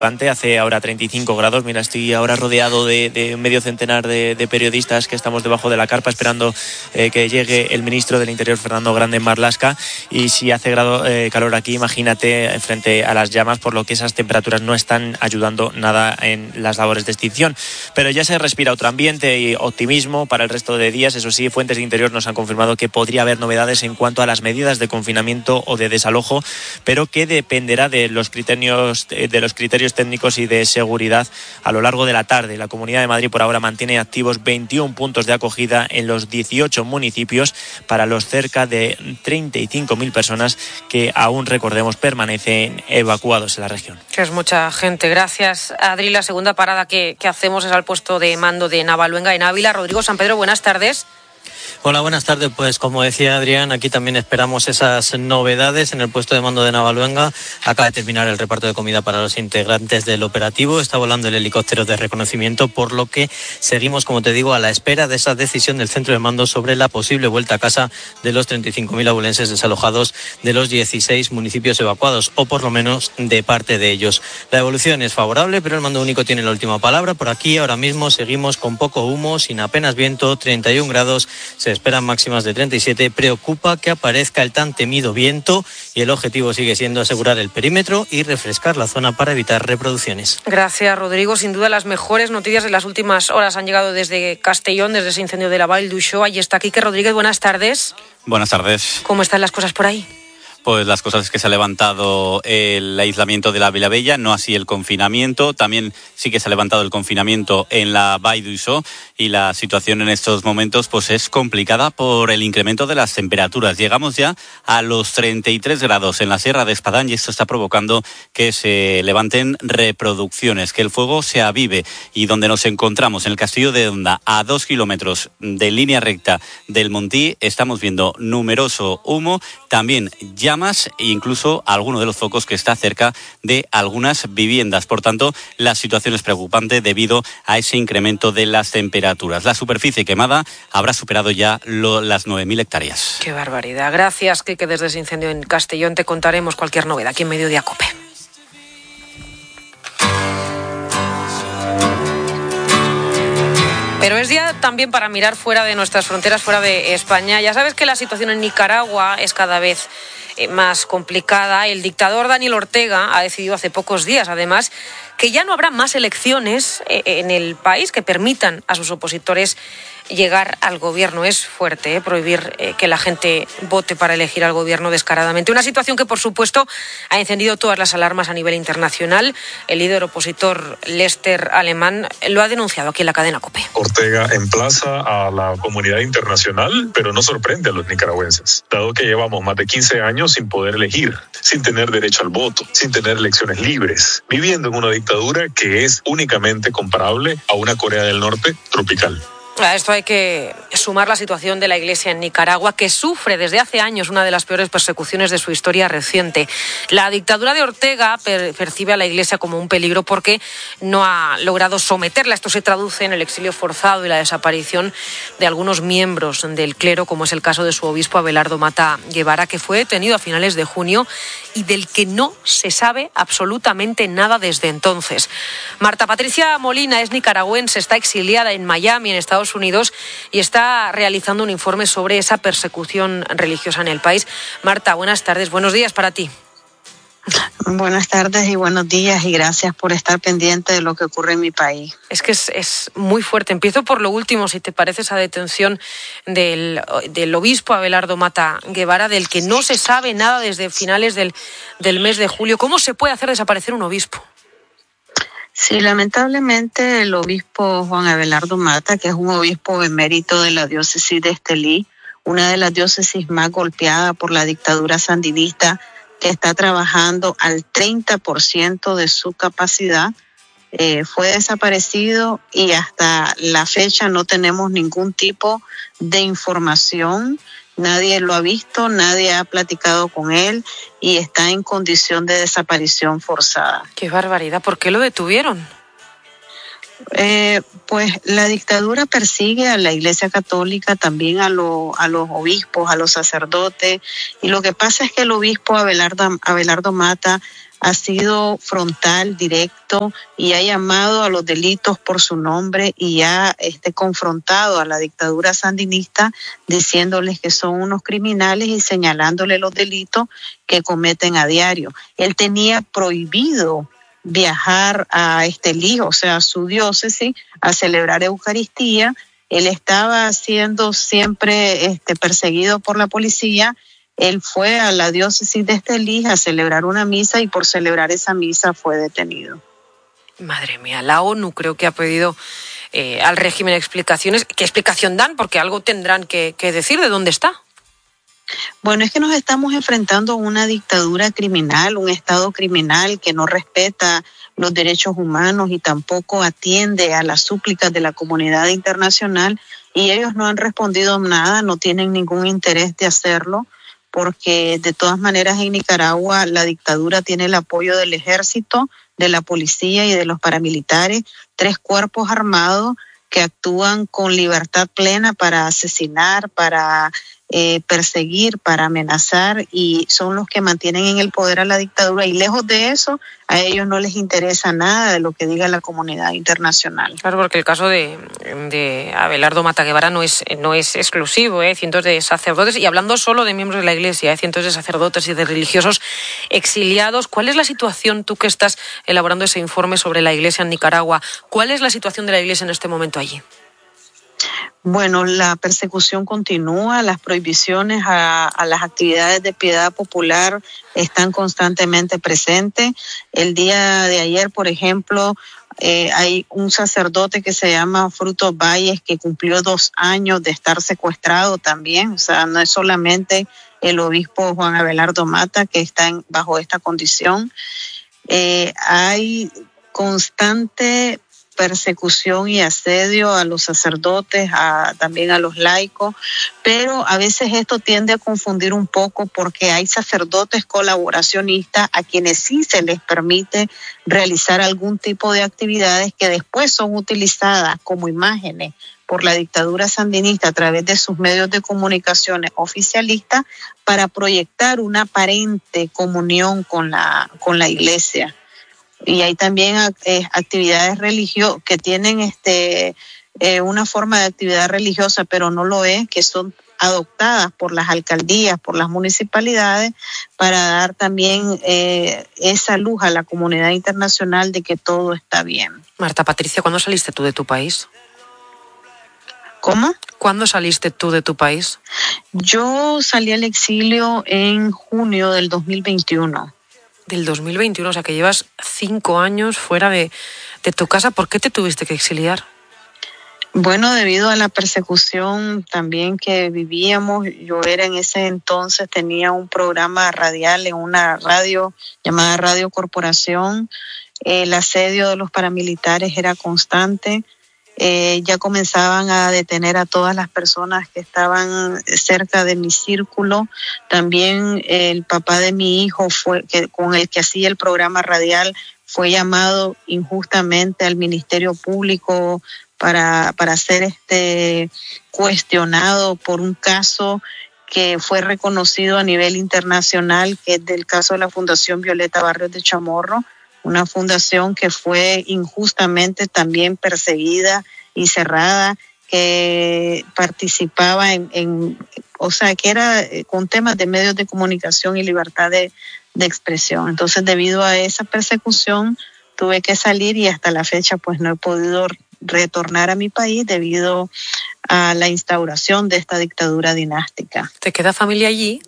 Hace ahora 35 grados. Mira, estoy ahora rodeado de medio centenar de periodistas que estamos debajo de la carpa esperando que llegue el ministro del Interior, Fernando Grande Marlaska. Y si hace calor aquí, imagínate frente a las llamas, por lo que esas temperaturas no están ayudando nada en las labores de extinción. Pero ya se respira otro ambiente y optimismo para el resto de días. Eso sí, fuentes de Interior nos han confirmado que podría haber novedades en cuanto a las medidas de confinamiento o de desalojo, pero que dependerá de los criterios técnicos y de seguridad a lo largo de la tarde. La Comunidad de Madrid por ahora mantiene activos 21 puntos de acogida en los 18 municipios para los cerca de 35.000 personas que aún, recordemos, permanecen evacuados en la región. Que es mucha gente. Gracias, Adri. La segunda parada que hacemos es al puesto de mando de Navaluenga en Ávila. Rodrigo San Pedro, buenas tardes. Hola, buenas tardes. Pues como decía Adrián, aquí también esperamos esas novedades en el puesto de mando de Navaluenga. Acaba de terminar el reparto de comida para los integrantes del operativo. Está volando el helicóptero de reconocimiento, por lo que seguimos, como te digo, a la espera de esa decisión del centro de mando sobre la posible vuelta a casa de los 35.000 abulenses desalojados de los 16 municipios evacuados, o por lo menos de parte de ellos. La evolución es favorable, pero el mando único tiene la última palabra. Por aquí ahora mismo seguimos con poco humo, sin apenas viento, 31 grados. Se esperan máximas de 37. Preocupa que aparezca el tan temido viento y el objetivo sigue siendo asegurar el perímetro y refrescar la zona para evitar reproducciones. Gracias, Rodrigo. Sin duda las mejores noticias de las últimas horas han llegado desde Castellón, desde ese incendio de la Vall d'Uixó. Allí está Quique Rodríguez. Buenas tardes. Buenas tardes. ¿Cómo están las cosas por ahí? Pues las cosas es que se ha levantado el aislamiento de la Vilavella, no así el confinamiento. También sí que se ha levantado el confinamiento en la Vall d'Uixó y la situación en estos momentos pues es complicada por el incremento de las temperaturas. Llegamos ya a los 33 grados en la Sierra de Espadán y esto está provocando que se levanten reproducciones, que el fuego se avive. Y donde nos encontramos, en el Castillo de Honda, a 2 kilómetros de línea recta del Montí, estamos viendo numeroso humo, también llamas e incluso alguno de los focos que está cerca de algunas viviendas. Por tanto, la situación es preocupante debido a ese incremento de las temperaturas. La superficie quemada habrá superado ya las 9.000 hectáreas. Qué barbaridad. Gracias, Quique. Desde ese incendio en Castellón te contaremos cualquier novedad aquí en Mediodía COPE. Pero es día también para mirar fuera de nuestras fronteras, fuera de España. Ya sabes que la situación en Nicaragua es cada vez más complicada. El dictador Daniel Ortega ha decidido hace pocos días, además, que ya no habrá más elecciones en el país que permitan a sus opositores llegar al gobierno. Es fuerte, prohibir que la gente vote para elegir al gobierno descaradamente. Una situación que, por supuesto, ha encendido todas las alarmas a nivel internacional. El líder opositor Lester Alemán lo ha denunciado aquí en la cadena COPE. Ortega emplaza a la comunidad internacional, pero no sorprende a los nicaragüenses, dado que llevamos más de 15 años sin poder elegir, sin tener derecho al voto, sin tener elecciones libres, viviendo en una dictadura que es únicamente comparable a una Corea del Norte tropical. A esto hay que sumar la situación de la Iglesia en Nicaragua, que sufre desde hace años una de las peores persecuciones de su historia reciente. La dictadura de Ortega percibe a la Iglesia como un peligro porque no ha logrado someterla. Esto se traduce en el exilio forzado y la desaparición de algunos miembros del clero, como es el caso de su obispo Abelardo Mata Guevara, que fue detenido a finales de junio y del que no se sabe absolutamente nada desde entonces. Marta Patricia Molina es nicaragüense, está exiliada en Miami, en Estados Unidos, y está realizando un informe sobre esa persecución religiosa en el país. Marta, buenas tardes, buenos días para ti. Buenas tardes y buenos días y gracias por estar pendiente de lo que ocurre en mi país. Es que es muy fuerte. Empiezo por lo último, si te parece, esa detención del obispo Abelardo Mata Guevara, del que no se sabe nada desde finales del mes de julio. ¿Cómo se puede hacer desaparecer un obispo? Sí, lamentablemente el obispo Juan Abelardo Mata, que es un obispo emérito de la diócesis de Estelí, una de las diócesis más golpeadas por la dictadura sandinista, que está trabajando al 30% de su capacidad, fue desaparecido y hasta la fecha no tenemos ningún tipo de información. Nadie lo ha visto, nadie ha platicado con él y está en condición de desaparición forzada. ¡Qué barbaridad! ¿Por qué lo detuvieron? Pues la dictadura persigue a la Iglesia Católica, también a los obispos, a los sacerdotes, y lo que pasa es que el obispo Abelardo Mata ha sido frontal, directo, y ha llamado a los delitos por su nombre y ha confrontado a la dictadura sandinista diciéndoles que son unos criminales y señalándoles los delitos que cometen a diario. Él tenía prohibido viajar a Estelí, o sea, a su diócesis, a celebrar Eucaristía. Él estaba siendo siempre perseguido por la policía. Él fue a la diócesis de Estelí a celebrar una misa y por celebrar esa misa fue detenido. Madre mía, la ONU creo que ha pedido al régimen explicaciones. ¿Qué explicación dan? Porque algo tendrán que decir de dónde está. Bueno, es que nos estamos enfrentando a una dictadura criminal, un Estado criminal que no respeta los derechos humanos y tampoco atiende a las súplicas de la comunidad internacional, y ellos no han respondido nada, no tienen ningún interés de hacerlo, porque de todas maneras en Nicaragua la dictadura tiene el apoyo del ejército, de la policía y de los paramilitares, 3 cuerpos armados que actúan con libertad plena para asesinar, para perseguir, para amenazar, y son los que mantienen en el poder a la dictadura, y lejos de eso a ellos no les interesa nada de lo que diga la comunidad internacional. Claro, porque el caso de Abelardo Mata Guevara no es exclusivo, cientos de sacerdotes, y hablando solo de miembros de la Iglesia, cientos de sacerdotes y de religiosos exiliados. ¿Cuál es la situación, tú que estás elaborando ese informe sobre la Iglesia en Nicaragua, cuál es la situación de la Iglesia en este momento allí? Bueno, la persecución continúa, las prohibiciones a las actividades de piedad popular están constantemente presentes. El día de ayer, por ejemplo, hay un sacerdote que se llama Frutos Valles que cumplió 2 años de estar secuestrado también. O sea, no es solamente el obispo Juan Abelardo Mata que está bajo esta condición. Hay constante persecución y asedio a los sacerdotes, también a los laicos, pero a veces esto tiende a confundir un poco porque hay sacerdotes colaboracionistas a quienes sí se les permite realizar algún tipo de actividades que después son utilizadas como imágenes por la dictadura sandinista a través de sus medios de comunicación oficialistas para proyectar una aparente comunión con la Iglesia. Y hay también actividades religiosas que tienen una forma de actividad religiosa, pero no lo es, que son adoptadas por las alcaldías, por las municipalidades, para dar también esa luz a la comunidad internacional de que todo está bien. Marta Patricia, ¿cuándo saliste tú de tu país? ¿Cómo? ¿Cuándo saliste tú de tu país? Yo salí al exilio en junio del 2021. Del 2021, o sea que llevas 5 años fuera de tu casa. ¿Por qué te tuviste que exiliar? Bueno, debido a la persecución también que vivíamos. Yo era en ese entonces, tenía un programa radial en una radio llamada Radio Corporación. El asedio de los paramilitares era constante. Ya comenzaban a detener a todas las personas que estaban cerca de mi círculo. También el papá de mi hijo, con el que hacía el programa radial, fue llamado injustamente al Ministerio Público para ser cuestionado por un caso que fue reconocido a nivel internacional, que es del caso de la Fundación Violeta Barrios de Chamorro, una fundación que fue injustamente también perseguida y cerrada, que participaba o sea, que era con temas de medios de comunicación y libertad de expresión. Entonces, debido a esa persecución, tuve que salir y hasta la fecha pues no he podido retornar a mi país debido a la instauración de esta dictadura dinástica. ¿Te queda familia allí?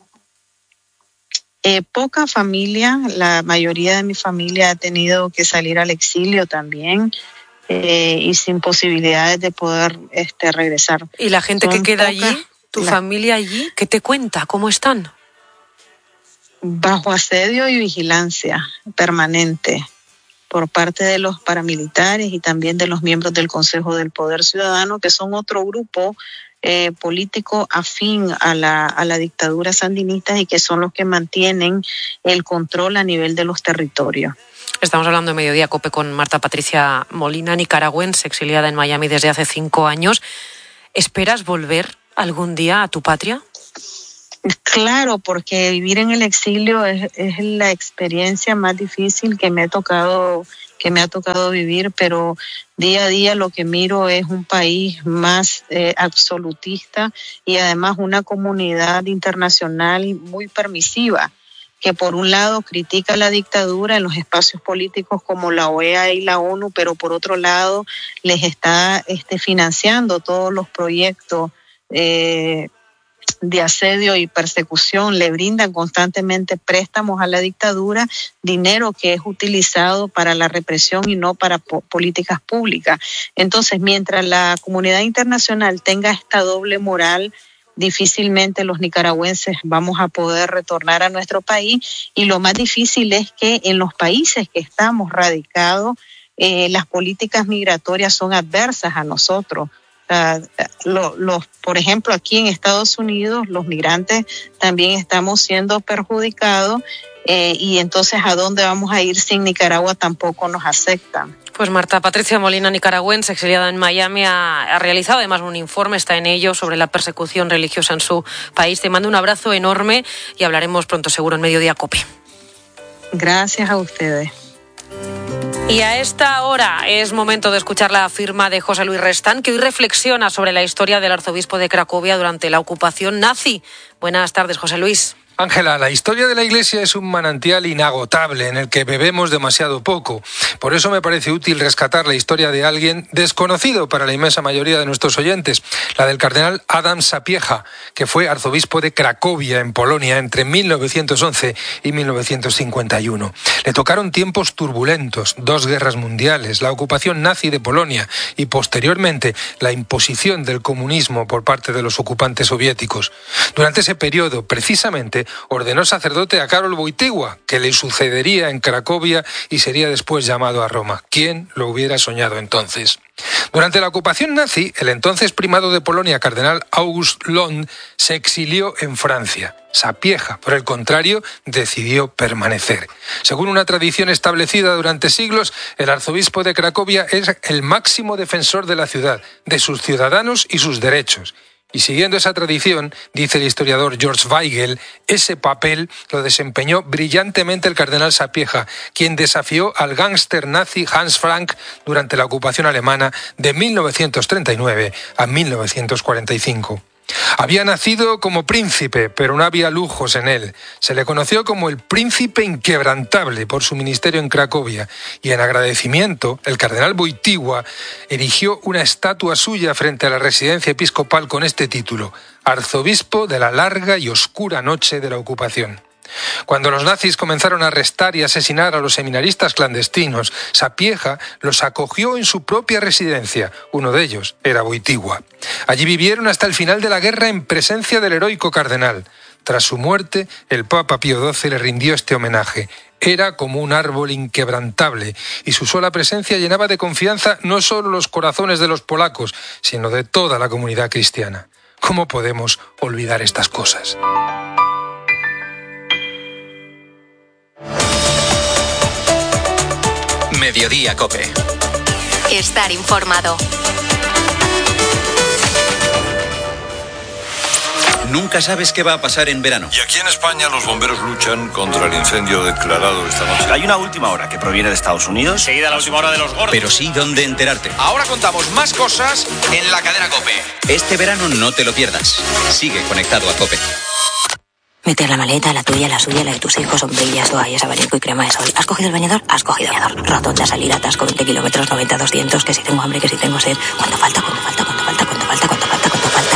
Poca familia, la mayoría de mi familia ha tenido que salir al exilio también y sin posibilidades de poder regresar. ¿Y la gente que queda allí, tu familia allí, qué te cuenta? ¿Cómo están? Bajo asedio y vigilancia permanente por parte de los paramilitares y también de los miembros del Consejo del Poder Ciudadano, que son otro grupo político afín a la dictadura sandinista y que son los que mantienen el control a nivel de los territorios. Estamos hablando de Mediodía Cope con Marta Patricia Molina, nicaragüense, exiliada en Miami desde hace 5 años. ¿Esperas volver algún día a tu patria? Claro, porque vivir en el exilio es la experiencia más difícil que me ha tocado vivir, pero día a día lo que miro es un país más absolutista y además una comunidad internacional muy permisiva, que por un lado critica la dictadura en los espacios políticos como la OEA y la ONU, pero por otro lado les está financiando todos los proyectos de asedio y persecución, le brindan constantemente préstamos a la dictadura, dinero que es utilizado para la represión y no para políticas públicas. Entonces, mientras la comunidad internacional tenga esta doble moral, difícilmente los nicaragüenses vamos a poder retornar a nuestro país, y lo más difícil es que en los países que estamos radicados, las políticas migratorias son adversas a nosotros. Por ejemplo, aquí en Estados Unidos los migrantes también estamos siendo perjudicados, y entonces ¿a dónde vamos a ir si en Nicaragua tampoco nos aceptan? Pues Marta Patricia Molina, nicaragüense, exiliada en Miami, ha realizado además un informe, está en ello, sobre la persecución religiosa en su país. Te mando un abrazo enorme y hablaremos pronto seguro en Mediodía COPE. Gracias a ustedes. Y a esta hora es momento de escuchar la firma de José Luis Restán, que hoy reflexiona sobre la historia del arzobispo de Cracovia durante la ocupación nazi. Buenas tardes, José Luis. Ángela, la historia de la Iglesia es un manantial inagotable en el que bebemos demasiado poco. Por eso me parece útil rescatar la historia de alguien desconocido para la inmensa mayoría de nuestros oyentes, la del cardenal Adam Sapieha, que fue arzobispo de Cracovia, en Polonia, entre 1911 y 1951. Le tocaron tiempos turbulentos, 2 guerras mundiales, la ocupación nazi de Polonia y, posteriormente, la imposición del comunismo por parte de los ocupantes soviéticos. Durante ese periodo, precisamente, ordenó sacerdote a Karol Wojtyła, que le sucedería en Cracovia y sería después llamado a Roma. ¿Quién lo hubiera soñado entonces? Durante la ocupación nazi, el entonces primado de Polonia, cardenal August Lund, se exilió en Francia. Sapieha, por el contrario, decidió permanecer. Según una tradición establecida durante siglos, el arzobispo de Cracovia es el máximo defensor de la ciudad, de sus ciudadanos y sus derechos. Y siguiendo esa tradición, dice el historiador George Weigel, ese papel lo desempeñó brillantemente el cardenal Sapieha, quien desafió al gángster nazi Hans Frank durante la ocupación alemana de 1939 a 1945. Había nacido como príncipe, pero no había lujos en él. Se le conoció como el príncipe inquebrantable por su ministerio en Cracovia, y en agradecimiento, el cardenal Wojtyła erigió una estatua suya frente a la residencia episcopal con este título: Arzobispo de la larga y oscura noche de la ocupación. Cuando los nazis comenzaron a arrestar y asesinar a los seminaristas clandestinos, Sapieha los acogió en su propia residencia. Uno de ellos era Wojtyła. Allí vivieron hasta el final de la guerra en presencia del heroico cardenal. Tras su muerte, el Papa Pío XII le rindió este homenaje. Era como un árbol inquebrantable, y su sola presencia llenaba de confianza no solo los corazones de los polacos, sino de toda la comunidad cristiana. ¿Cómo podemos olvidar estas cosas? Mediodía COPE. Estar informado. Nunca sabes qué va a pasar en verano. Y aquí en España los bomberos luchan contra el incendio declarado esta noche. Hay una última hora que proviene de Estados Unidos. Seguida la última hora de los gordos. Pero sí dónde enterarte. Ahora contamos más cosas en la cadena COPE. Este verano no te lo pierdas. Sigue conectado a COPE. Mete la maleta, la tuya, la suya, la de tus hijos, sombrillas, toallas, abanico y crema de sol. ¿Has cogido el bañador? Has cogido el bañador. Rotonda, salida, atasco, 20 kilómetros, 90, 200, que si tengo hambre, que si tengo sed. ¿Cuánto falta? ¿Cuánto falta? ¿Cuánto falta? ¿Cuánto falta? ¿Cuánto falta? ¿Cuánto falta?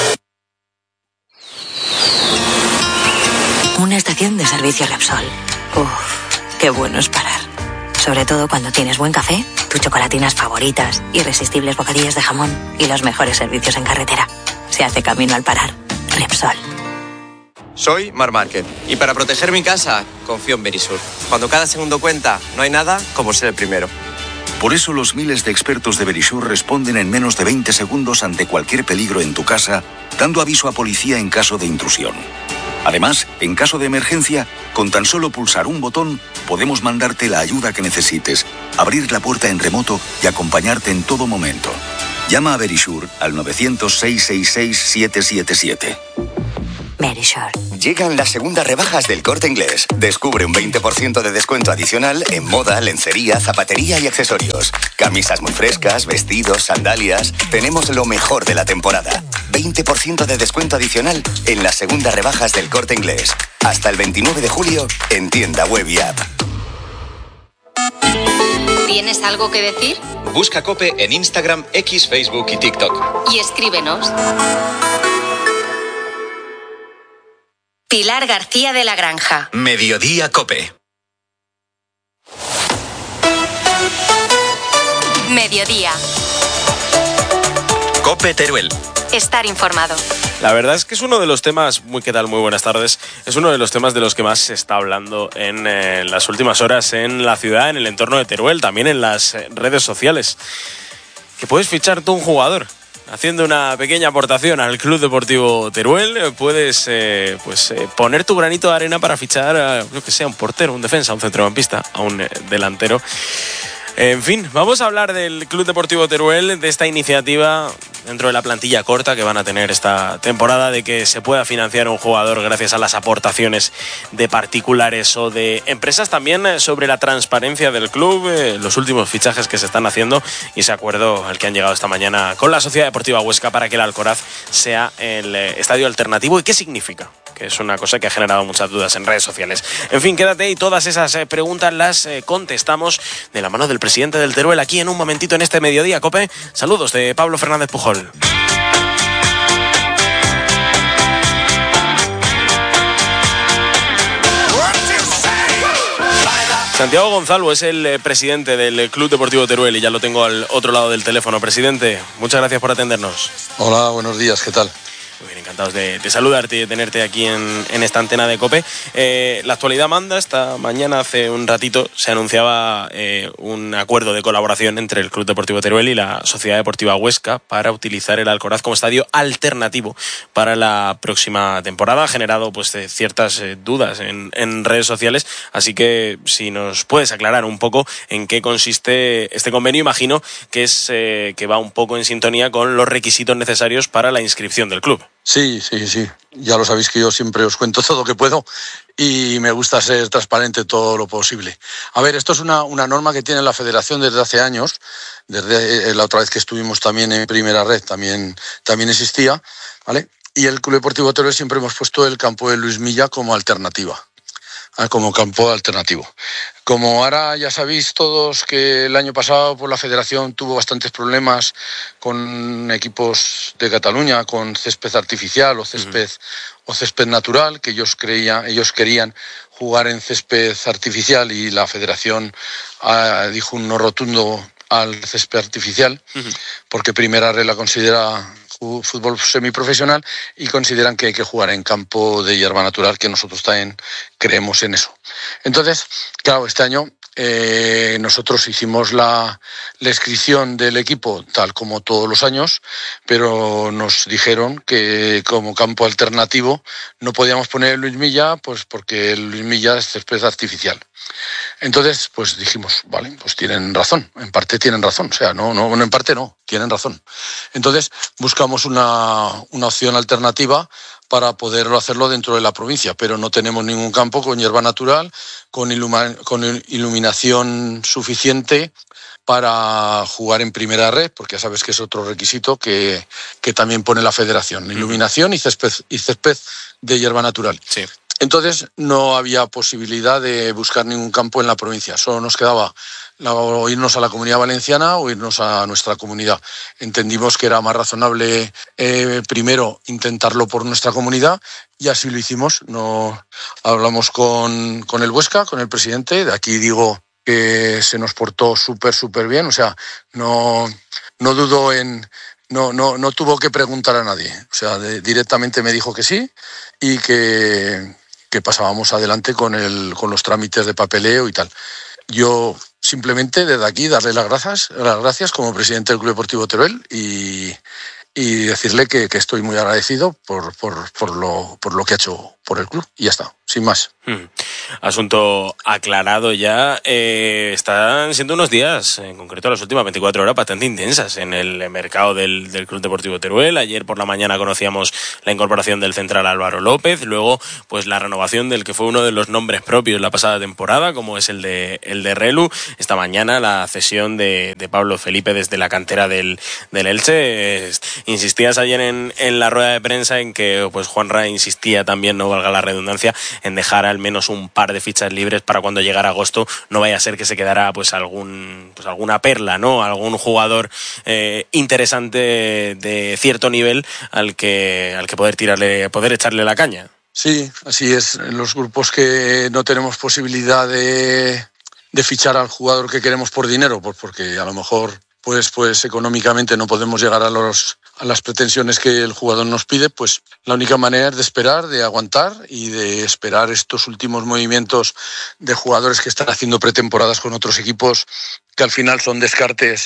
Y... una estación de servicio Repsol. Uf, qué bueno es parar. Sobre todo cuando tienes buen café, tus chocolatinas favoritas, irresistibles bocadillos de jamón y los mejores servicios en carretera. Se hace camino al parar. Repsol. Soy Marc Márquez y para proteger mi casa confío en Verisur. Cuando cada segundo cuenta, no hay nada como ser el primero. Por eso los miles de expertos de Verisur responden en menos de 20 segundos ante cualquier peligro en tu casa, dando aviso a policía en caso de intrusión. Además, en caso de emergencia, con tan solo pulsar un botón, podemos mandarte la ayuda que necesites, abrir la puerta en remoto y acompañarte en todo momento. Llama a Verisur al 900-666-777. Verisure. Llegan las segundas rebajas del Corte Inglés. Descubre un 20% de descuento adicional en moda, lencería, zapatería y accesorios. Camisas muy frescas, vestidos, sandalias. Tenemos lo mejor de la temporada. 20% de descuento adicional en las segundas rebajas del Corte Inglés. Hasta el 29 de julio en tienda web y app. ¿Tienes algo que decir? Busca COPE en Instagram, X, Facebook y TikTok. Y escríbenos. Pilar García de la Granja. Mediodía COPE. Mediodía. COPE Teruel. Estar informado. La verdad es que es uno de los temas, ¿qué tal? Muy buenas tardes. Es uno de los temas de los que más se está hablando en las últimas horas en la ciudad, en el entorno de Teruel, también en las redes sociales. Que puedes fichar tú un jugador. Haciendo una pequeña aportación al Club Deportivo Teruel, puedes poner tu granito de arena para fichar a, un portero, un defensa, un centrocampista, a un delantero. En fin, vamos a hablar del Club Deportivo Teruel, de esta iniciativa dentro de la plantilla corta que van a tener esta temporada, de que se pueda financiar un jugador gracias a las aportaciones de particulares o de empresas, también sobre la transparencia del club, los últimos fichajes que se están haciendo y ese acuerdo al que han llegado esta mañana con la Sociedad Deportiva Huesca para que el Alcoraz sea el estadio alternativo. ¿Y qué significa? Que es una cosa que ha generado muchas dudas en redes sociales. En fin, quédate y todas esas preguntas las contestamos de la mano del presidente del Teruel aquí en un momentito en este Mediodía COPE. Saludos de Pablo Fernández Pujol. Santiago Gonzalo es el presidente del Club Deportivo Teruel y ya lo tengo al otro lado del teléfono. Presidente, muchas gracias por atendernos. Hola, buenos días, ¿qué tal? Muy bien, encantados de saludarte y de tenerte aquí en esta antena de COPE. La actualidad manda. Esta mañana, hace un ratito, se anunciaba un acuerdo de colaboración entre el Club Deportivo Teruel y la Sociedad Deportiva Huesca para utilizar el Alcoraz como estadio alternativo para la próxima temporada. Ha generado ciertas dudas en redes sociales, así que si nos puedes aclarar un poco en qué consiste este convenio. Imagino que es que va un poco en sintonía con los requisitos necesarios para la inscripción del club. Sí. Ya lo sabéis que yo siempre os cuento todo lo que puedo y me gusta ser transparente todo lo posible. A ver, esto es una norma que tiene la Federación desde hace años. Desde la otra vez que estuvimos también en Primera Red también existía, ¿vale? Y el Club Deportivo Teruel siempre hemos puesto el campo de Luis Milla como alternativa. Como campo alternativo. Como ahora ya sabéis todos que el año pasado la Federación tuvo bastantes problemas con equipos de Cataluña, con césped artificial o césped natural, que ellos querían jugar en césped artificial y la Federación dijo un no rotundo al césped artificial, porque Primera Red la considera fútbol semiprofesional y consideran que hay que jugar en campo de hierba natural, que nosotros también creemos en eso. Entonces, claro, este año nosotros hicimos la inscripción del equipo tal como todos los años, pero nos dijeron que como campo alternativo no podíamos poner el Luis Milla, pues porque el Luis Milla es césped artificial. Entonces, pues dijimos, vale, pues tienen razón, en parte tienen razón, o sea, no, en parte no, tienen razón. Entonces, buscamos una opción alternativa para poderlo hacerlo dentro de la provincia, pero no tenemos ningún campo con hierba natural, con iluminación suficiente para jugar en Primera Red, porque ya sabes que es otro requisito que también pone la Federación, iluminación y césped de hierba natural. Sí. Entonces no había posibilidad de buscar ningún campo en la provincia, solo nos quedaba o irnos a la Comunidad Valenciana o irnos a nuestra comunidad. Entendimos que era más razonable primero intentarlo por nuestra comunidad y así lo hicimos. Hablamos con el Huesca, con el presidente, de aquí digo que se nos portó súper bien, o sea, no dudó en... No tuvo que preguntar a nadie, o sea, directamente me dijo que sí y que pasábamos adelante con los trámites de papeleo y tal. Yo simplemente desde aquí darle las gracias como presidente del Club Deportivo Teruel y decirle que estoy muy agradecido por lo que ha hecho por el club y ya está, sin más. Asunto aclarado ya. Están siendo unos días, en concreto las últimas 24 horas, bastante intensas en el mercado del Club Deportivo Teruel. Ayer por la mañana conocíamos la incorporación del central Álvaro López, luego pues la renovación del que fue uno de los nombres propios la pasada temporada, como es el de Relu. Esta mañana la cesión de Pablo Felipe desde la cantera del Elche. Insistías ayer en la rueda de prensa en que pues Juanra insistía también, no valga la redundancia, en dejar al menos un par de fichas libres para cuando llegara agosto no vaya a ser que se quedara pues alguna perla, ¿no? Algún jugador interesante de cierto nivel al que poder echarle la caña. Sí, así es. En los grupos que no tenemos posibilidad de fichar al jugador que queremos por dinero, pues porque a lo mejor pues económicamente no podemos llegar a las pretensiones que el jugador nos pide, pues la única manera es de esperar, de aguantar y de esperar estos últimos movimientos de jugadores que están haciendo pretemporadas con otros equipos que al final son descartes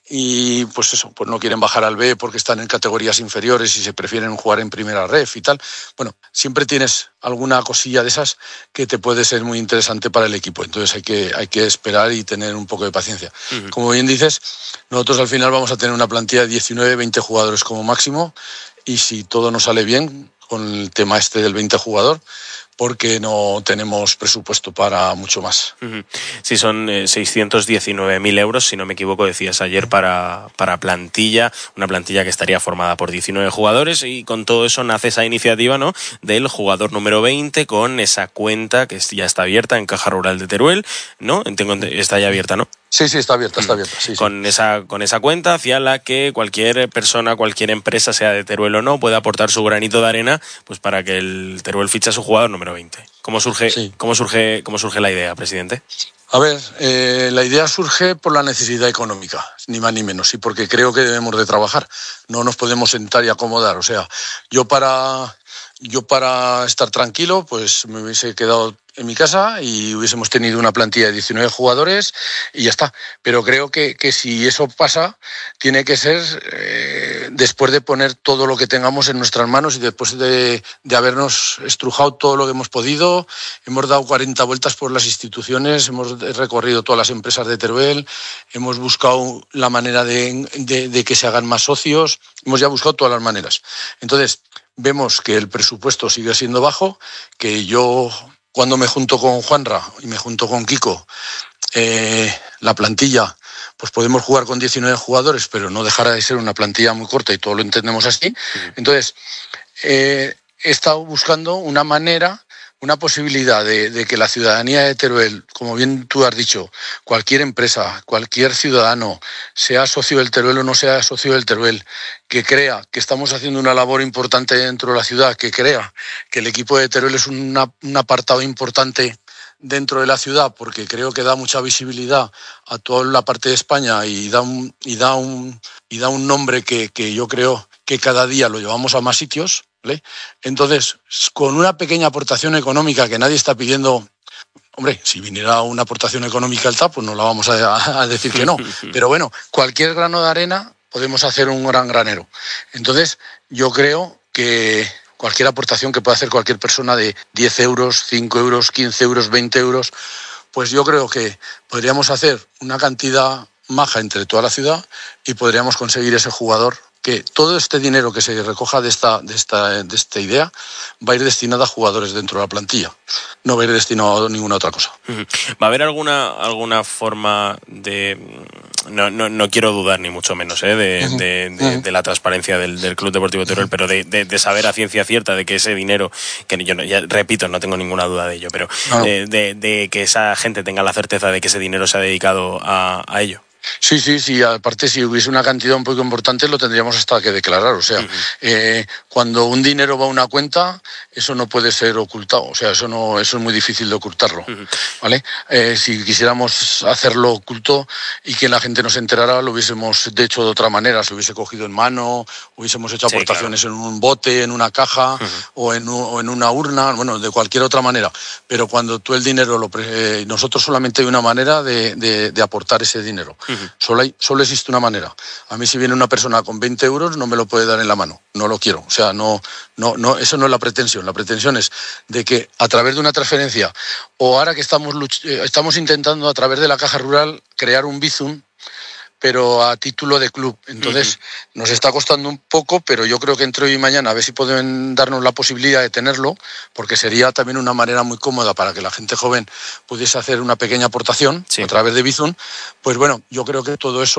y pues eso, pues no quieren bajar al B porque están en categorías inferiores y se prefieren jugar en primera ref y tal. Bueno, siempre tienes alguna cosilla de esas que te puede ser muy interesante para el equipo, entonces hay que esperar y tener un poco de paciencia. Uh-huh. Como bien dices, nosotros al final vamos a tener una plantilla de 19-20 jugadores como máximo y si todo nos sale bien con el tema del 20 jugador, porque no tenemos presupuesto para mucho más. Sí, son 619.000 euros, si no me equivoco, decías ayer, para plantilla, una plantilla que estaría formada por 19 jugadores y con todo eso nace esa iniciativa, ¿no?, del jugador número 20 con esa cuenta que ya está abierta en Caja Rural de Teruel, ¿no? Está ya abierta, ¿no? Sí, está abierta. Sí, con esa cuenta hacia la que cualquier persona, cualquier empresa, sea de Teruel o no, puede aportar su granito de arena pues para que el Teruel fiche a su jugador número 20. ¿Cómo surge la idea, presidente? A ver, la idea surge por la necesidad económica, ni más ni menos, y porque creo que debemos de trabajar. No nos podemos sentar y acomodar. O sea, yo para estar tranquilo, pues me hubiese quedado en mi casa y hubiésemos tenido una plantilla de 19 jugadores y ya está. Pero creo que si eso pasa, tiene que ser después de poner todo lo que tengamos en nuestras manos y después de habernos estrujado todo lo que hemos podido. Hemos dado 40 vueltas por las instituciones, hemos recorrido todas las empresas de Teruel, hemos buscado la manera de que se hagan más socios, hemos ya buscado todas las maneras. Entonces, vemos que el presupuesto sigue siendo bajo, que yo, cuando me junto con Juanra y me junto con Kiko, la plantilla, pues podemos jugar con 19 jugadores, pero no dejará de ser una plantilla muy corta y todo lo entendemos así. Entonces, he estado buscando una manera, una posibilidad de que la ciudadanía de Teruel, como bien tú has dicho, cualquier empresa, cualquier ciudadano, sea socio del Teruel o no sea socio del Teruel, que crea que estamos haciendo una labor importante dentro de la ciudad, que crea que el equipo de Teruel es un apartado importante dentro de la ciudad, porque creo que da mucha visibilidad a toda la parte de España y da un nombre que yo creo que cada día lo llevamos a más sitios, ¿vale? Entonces, con una pequeña aportación económica que nadie está pidiendo, hombre, si viniera una aportación económica alta, pues no la vamos a decir que no, pero bueno, cualquier grano de arena podemos hacer un gran granero. Entonces, yo creo que cualquier aportación que pueda hacer cualquier persona de 10 euros, 5 euros, 15 euros, 20 euros, pues yo creo que podríamos hacer una cantidad maja entre toda la ciudad y podríamos conseguir ese jugador, que todo este dinero que se recoja de esta idea va a ir destinado a jugadores dentro de la plantilla, no va a ir destinado a ninguna otra cosa. ¿Va a haber alguna forma de... No quiero dudar ni mucho menos de la transparencia del Club Deportivo Teruel, pero de saber a ciencia cierta de que ese dinero, que yo ya repito, no tengo ninguna duda de ello, pero de que esa gente tenga la certeza de que ese dinero se ha dedicado a ello? Sí, aparte si hubiese una cantidad un poco importante lo tendríamos hasta que declarar, o sea, cuando un dinero va a una cuenta, eso no puede ser ocultado, o sea, eso es muy difícil de ocultarlo, ¿vale? Si quisiéramos hacerlo oculto y que la gente no se enterara, lo hubiésemos hecho de otra manera, se hubiese cogido en mano, hubiésemos hecho aportaciones en un bote, en una caja o en una urna, bueno, de cualquier otra manera, pero cuando tú el dinero nosotros solamente hay una manera de aportar ese dinero. Solo existe una manera. A mí si viene una persona con 20 euros no me lo puede dar en la mano, no lo quiero. O sea, no, eso no es la pretensión. La pretensión es de que a través de una transferencia, o ahora que estamos intentando a través de la Caja Rural crear un Bizum, pero a título de club. Entonces, nos está costando un poco, pero yo creo que entre hoy y mañana a ver si pueden darnos la posibilidad de tenerlo, porque sería también una manera muy cómoda para que la gente joven pudiese hacer una pequeña aportación a través de Bizum. Pues bueno, yo creo que todo eso